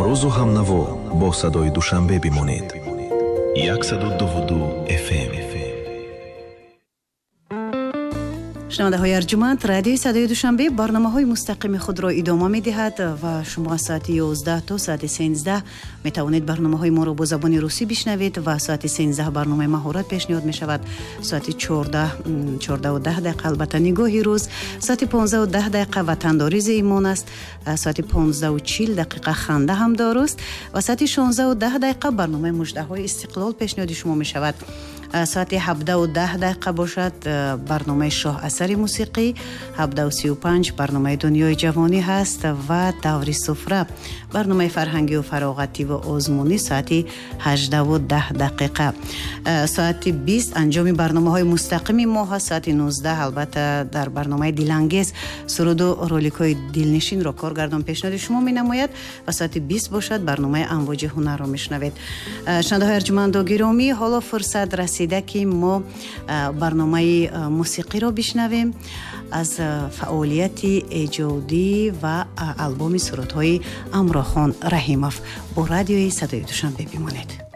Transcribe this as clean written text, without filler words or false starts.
ҳамрӯзу ҳамнаво бо садои душанбе бимонед. 102 FM. шунавандаҳои арҷуманд, радиои садои душанбе барномаҳои мустақими худро идома медиҳад ва шумо аз соати 11 то соати 13 метавонед барномаҳои моро бо забони русӣ бишнавед ва соати 13 барномаи маҳорат пешниҳод мешавад. Соати 14:10 дақиқа албатта нигоҳи рӯз, соати 15:10 дақиқа ватандоризи имон аст, соати 15:40 дақиқа ханда ҳам дорост ва соати 16:10 дақиқа барномаи муждаҳои истиқлол пешниҳоди шумо мешавад. соати 17:10 дақиқа бошад барномаи шоҳ асари мусиқӣ, 17:35 барномаи дунёи ҷавонӣ ҳаст ва даври суфра барномаи фарҳангию фароғатӣ ва озмунӣ соати 18:10 дақиқа. соати 20 анҷоми барномаҳои мустақими мо ҳаст. соати 19 албатта дар барномаи дилангез суруду роликҳои дилнишинро коргардон пешниҳоди шумо менамояд ва соати 20 бошад барномаи амвоҷи ҳунарро мешнавед. шунавандаҳои арҷуманду гиромӣ, ҳоло фурсат расида ки мо барномаи мусиқиро бишнавем аз фаъолияти эҷодӣ ва албоми сурудҳои амрохон раҳимов. бо радиои садои душанбе бимонед.